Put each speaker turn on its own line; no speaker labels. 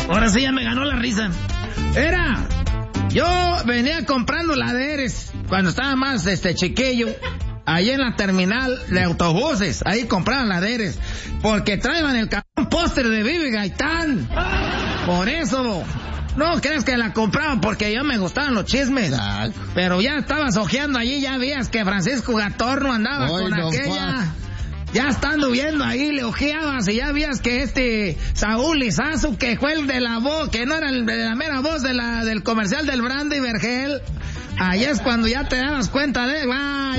Ahora sí ya me ganó la risa. Yo venía comprando laderes cuando estaba más chiquillo. Ahí en la terminal de autobuses, ahí compraban laderes, porque traían el cabrón póster de Vivi Gaitán. Por eso, no crees que la compraban porque yo me gustaban los chismes. Pero ya estabas ojeando allí, ya veías que Francisco Gatorno andaba con aquella. Ya estando viendo ahí, le ojeabas y ya veías que Saúl Lizazo, que fue el de la voz, que no era el de la mera voz del comercial del Brandy Vergel. Ahí es cuando ya te dabas cuenta de...